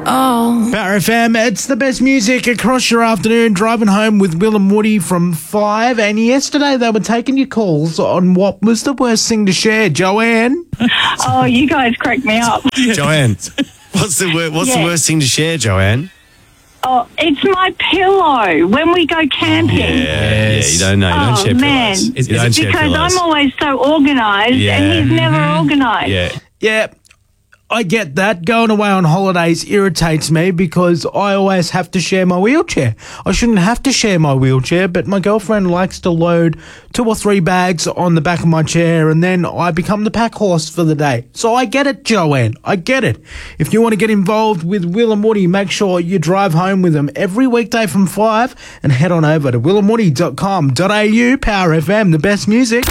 Oh. Power FM, it's the best music across your afternoon, driving home with Will and Woody from 5. And yesterday they were taking your calls on what was the worst thing to share. Joanne? Oh, you guys cracked me up. Joanne, what's the worst thing to share, Joanne? Oh, it's my pillow when we go camping. Yeah, you don't know. You don't share man. pillows. You don't share Because pillows. I'm always so organised and he's never organised. Yeah, I get that. Going away on holidays irritates me because I always have to share my wheelchair. I shouldn't have to share my wheelchair, but my girlfriend likes to load 2 or 3 bags on the back of my chair and then I become the pack horse for the day. So I get it, Joanne. I get it. If you want to get involved with Will and Woody, make sure you drive home with them every weekday from 5 and head on over to willandwoody.com.au. Power FM, the best music.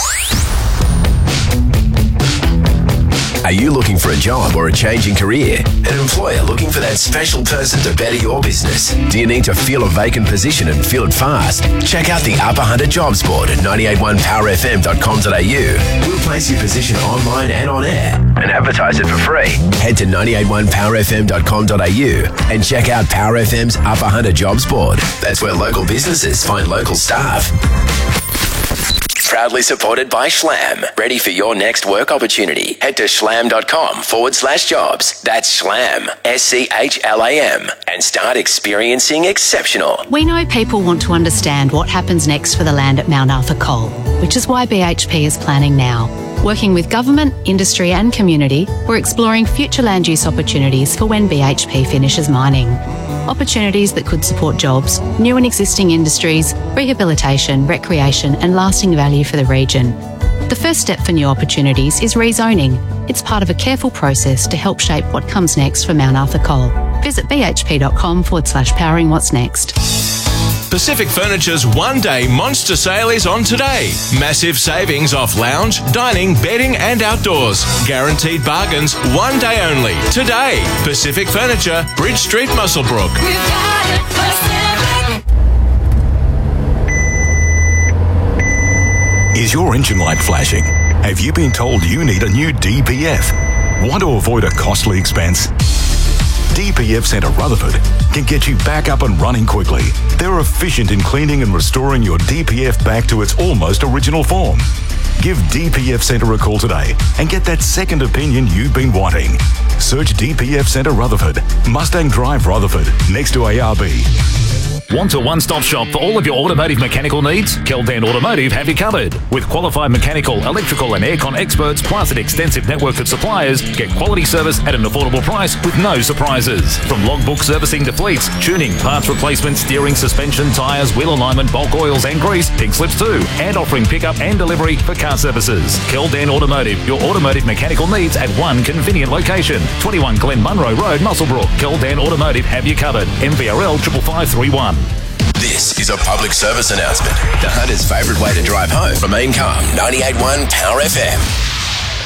Are you looking for a job or a change in career? An employer looking for that special person to better your business? Do you need to fill a vacant position and fill it fast? Check out the Upper Hunter Jobs Board at 981powerfm.com.au. We'll place your position online and on air and advertise it for free. Head to 981powerfm.com.au and check out Power FM's Upper Hunter Jobs Board. That's where local businesses find local staff. Proudly supported by Schlam. Ready for your next work opportunity? Head to schlam.com/jobs. That's Schlam, SCHLAM, and start experiencing exceptional. We know people want to understand what happens next for the land at Mount Arthur Coal, which is why BHP is planning now. Working with government, industry and community, we're exploring future land use opportunities for when BHP finishes mining. Opportunities that could support jobs, new and existing industries, rehabilitation, recreation and lasting value for the region. The first step for new opportunities is rezoning. It's part of a careful process to help shape what comes next for Mount Arthur Coal. Visit bhp.com/powering what's next. Pacific Furniture's one-day monster sale is on today. Massive savings off lounge, dining, bedding and outdoors. Guaranteed bargains, one day only. Today. Pacific Furniture, Bridge Street, Muswellbrook. Is your engine light flashing? Have you been told you need a new DPF? Want to avoid a costly expense? DPF Centre Rutherford can get you back up and running quickly. They're efficient in cleaning and restoring your DPF back to its almost original form. Give DPF Centre a call today and get that second opinion you've been wanting. Search DPF Centre Rutherford, Mustang Drive Rutherford, next to ARB. Want a one-stop shop for all of your automotive mechanical needs? Keldan Automotive have you covered. With qualified mechanical, electrical and aircon experts plus an extensive network of suppliers, get quality service at an affordable price with no surprises. From logbook servicing to fleets, tuning, parts replacement, steering, suspension, tyres, wheel alignment, bulk oils and grease, pink slips too, and offering pickup and delivery for car services. Keldan Automotive, your automotive mechanical needs at one convenient location. 21 Glen Munro Road, Muswellbrook. Keldan Automotive have you covered. MVRL 55531. This is a public service announcement. The Hunter's favourite way to drive home. Remain calm. 98.1 Power FM.